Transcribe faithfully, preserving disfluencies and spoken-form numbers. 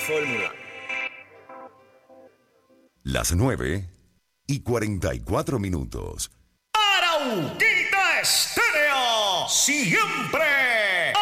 fórmula. Las nueve y cuarenta y cuatro minutos. Arauquita Estéreo, siempre